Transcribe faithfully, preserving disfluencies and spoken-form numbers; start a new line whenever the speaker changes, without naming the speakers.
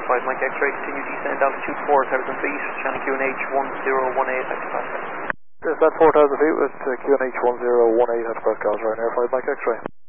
five Mike X-ray, continue descend altitude four thousand feet, channel Q N H one zero one eight, hectopascal.
Descend four thousand feet with uh, Q N H one zero one eight hectopascals, right, Air five Mike X-ray.